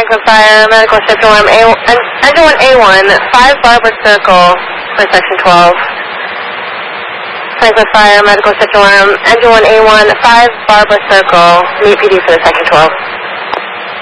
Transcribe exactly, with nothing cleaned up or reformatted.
Franklin Fire, medical section one, A, engine one A one, five Barbara Circle for section twelve. Franklin Fire, medical section one, engine one A one, five Barbara Circle, meet P D for the section twelve.